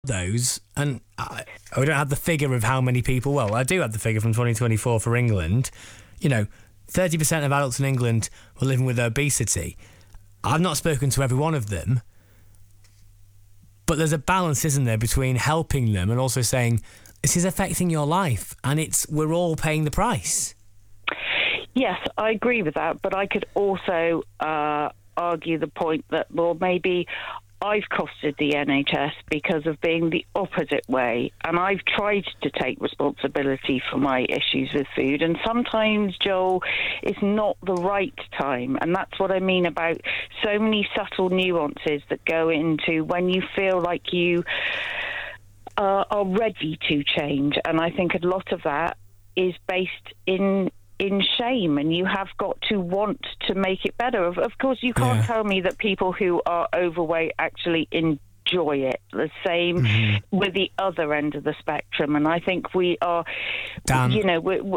those, and I don't have the figure of how many people. Well, I do have the figure from 2024 for England. 30% of adults in England were living with obesity. I've not spoken to every one of them, but there's a balance, isn't there, between helping them and also saying this is affecting your life, and we're all paying the price. Yes, I agree with that, but I could also argue the point that, well, maybe I've costed the NHS because of being the opposite way, and I've tried to take responsibility for my issues with food, and sometimes, Joel, it's not the right time, and that's what I mean about so many subtle nuances that go into when you feel like you are ready to change, and I think a lot of that is based in shame, and you have got to want to make it better. Of course, you can't tell me that people who are overweight actually enjoy it. The same with the other end of the spectrum, and I think we are, Dan,